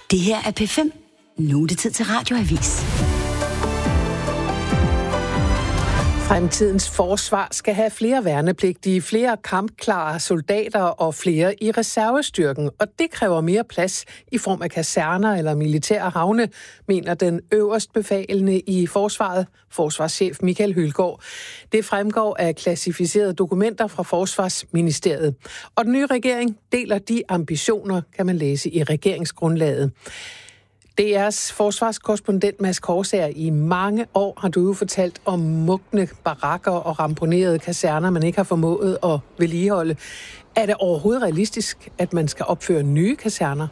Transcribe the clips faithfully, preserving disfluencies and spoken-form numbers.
Det her er P fem. Nu er det tid til Radioavis. Fremtidens forsvar skal have flere værnepligtige, flere kampklare soldater og flere i reservestyrken, og det kræver mere plads i form af kaserner eller militære havne, mener den øverstbefalende i forsvaret, forsvarschef Michael Hylgaard. Det fremgår af klassificerede dokumenter fra Forsvarsministeriet. Og den nye regering deler de ambitioner, kan man læse i regeringsgrundlaget. D R's forsvarskorrespondent Mads Korsager, i mange år har du jo fortalt om mugne barakker og ramponerede kaserner, man ikke har formået at vedligeholde. Er det overhovedet realistisk, at man skal opføre nye kaserner?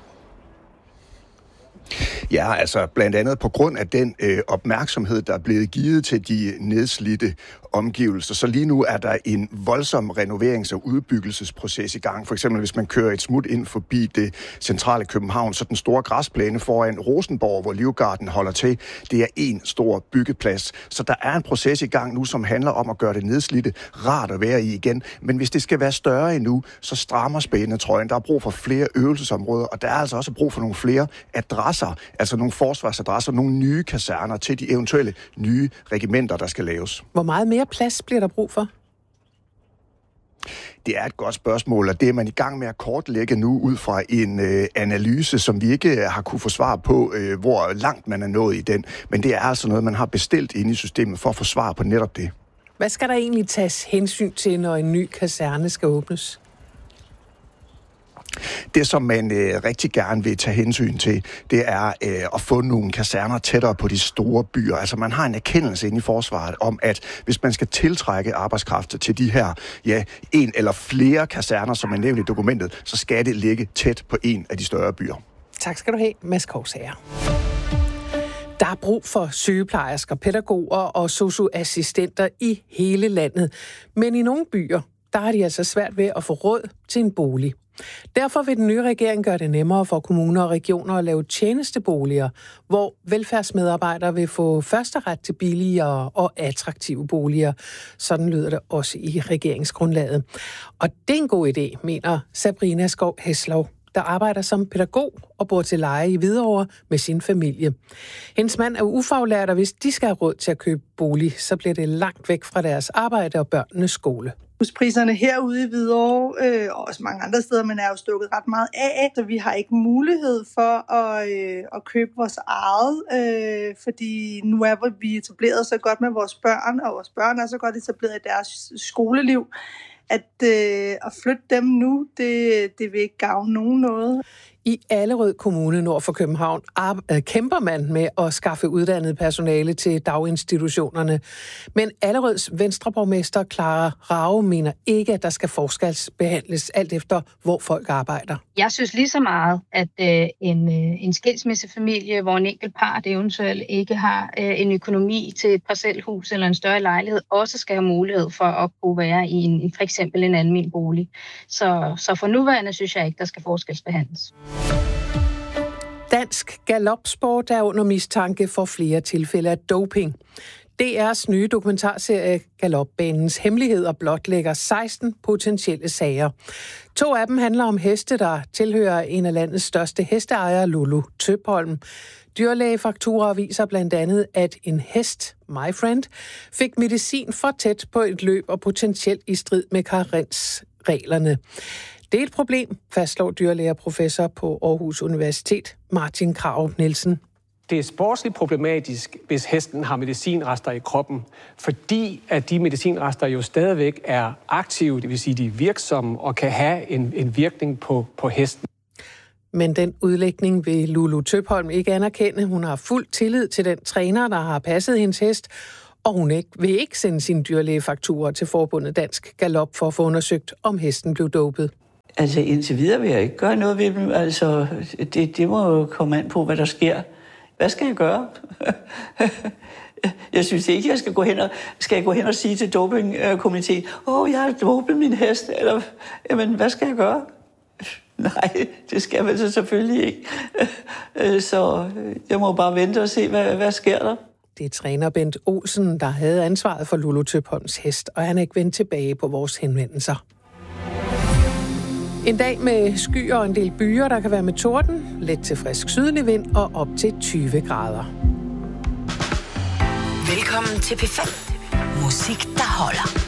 Ja, altså blandt andet på grund af den øh, opmærksomhed, der er blevet givet til de nedslidte omgivelser. Så lige nu er der en voldsom renoverings- og udbyggelsesproces i gang. For eksempel hvis man kører et smut ind forbi det centrale København, så den store græsplæne foran Rosenborg, hvor Livgarden holder til, det er en stor byggeplads. Så der er en proces i gang nu, som handler om at gøre det nedslidte rart at være i igen. Men hvis det skal være større endnu, så strammer spændetrøjen. Der er brug for flere øvelsesområder, og der er altså også brug for nogle flere adresser, altså nogle forsvarsadresser, nogle nye kaserner til de eventuelle nye regimenter, der skal laves. Hvor meget mere plads bliver der brug for? Det er et godt spørgsmål, og det er man i gang med at kortlægge nu ud fra en øh, analyse, som vi ikke har kunne få svar på, øh, hvor langt man er nået i den. Men det er altså noget, man har bestilt inde i systemet for at få svar på netop det. Hvad skal der egentlig tages hensyn til, når en ny kaserne skal åbnes? Det, som man øh, rigtig gerne vil tage hensyn til, det er øh, at få nogle kaserner tættere på de store byer. Altså man har en erkendelse inde i forsvaret om, at hvis man skal tiltrække arbejdskraft til de her, ja, en eller flere kaserner, som er nævnt i dokumentet, så skal det ligge tæt på en af de større byer. Tak skal du have, Mads Korsager. Der er brug for sygeplejersker, pædagoger og sosu-assistenter i hele landet. Men i nogle byer, der har de altså svært ved at få råd til en bolig. Derfor vil den nye regering gøre det nemmere for kommuner og regioner at lave tjenesteboliger, hvor velfærdsmedarbejdere vil få første ret til billigere og attraktive boliger. Sådan lyder det også i regeringsgrundlaget. Og det er en god idé, mener Sabrina Skov Heslov, der arbejder som pædagog og bor til leje i Hvidovre med sin familie. Hendes mand er ufaglært, og hvis de skal have råd til at købe bolig, så bliver det langt væk fra deres arbejde og børnenes skole. Huspriserne herude i Hvidovre, øh, og også mange andre steder, men er jo stukket ret meget af, så vi har ikke mulighed for at, øh, at købe vores eget, øh, fordi nu er vi etableret så godt med vores børn, og vores børn er så godt etableret i deres skoleliv, at, øh, at flytte dem nu, det, det vil ikke gavne nogen noget. I Allerød Kommune nord for København kæmper man med at skaffe uddannet personale til daginstitutionerne. Men Allerøds venstreborgmester Clara Rao mener ikke, at der skal forskelsbehandles alt efter, hvor folk arbejder. Jeg synes lige så meget, at øh, en, øh, en skilsmissefamilie, hvor en enkelt part eventuelt ikke har øh, en økonomi til et parcelhus eller en større lejlighed, også skal have mulighed for at kunne være i en, i for eksempel en almen bolig. Så, så for nuværende synes jeg ikke, der skal forskelsbehandles. Dansk galopsport er under mistanke for flere tilfælde af doping. D R's nye dokumentarserie Galopbanens Hemmeligheder blotlægger seksten potentielle sager. To af dem handler om heste, der tilhører en af landets største hesteejere, Lulu Tøpholm. Dyrlægefakturer viser blandt andet, at en hest, My Friend, fik medicin for tæt på et løb og potentielt i strid med karensreglerne. Det er et problem, fastslår dyrlægerprofessor på Aarhus Universitet, Martin Krarup Nielsen. Det er sportsligt problematisk, hvis hesten har medicinrester i kroppen, fordi at de medicinrester jo stadigvæk er aktive, det vil sige, de er virksomme og kan have en, en virkning på, på hesten. Men den udlægning vil Lulu Tøpholm ikke anerkende. Hun har fuld tillid til den træner, der har passet hendes hest, og hun ikke, vil ikke sende sine dyrlægefakturer til Forbundet Dansk Galop for at få undersøgt, om hesten blev dopet. Altså indtil videre vil jeg ikke gøre noget ved dem. Altså, det, det må jo komme an på, hvad der sker. Hvad skal jeg gøre? Jeg synes ikke, jeg skal gå hen og, skal jeg gå hen og sige til dopingkomiteen, åh, oh, jeg har dopet min hest, eller, jamen, hvad skal jeg gøre? Nej, det skal jeg vel selvfølgelig ikke. Så jeg må bare vente og se, hvad, hvad sker der. Det er træner Bent Olsen, der havde ansvaret for Lulu Tøpholms hest, og han er ikke vendt tilbage på vores henvendelser. En dag med skyer og en del byer, der kan være med torden, let til frisk sydlig vind og op til tyve grader. Velkommen til P fem. Musik, der holder.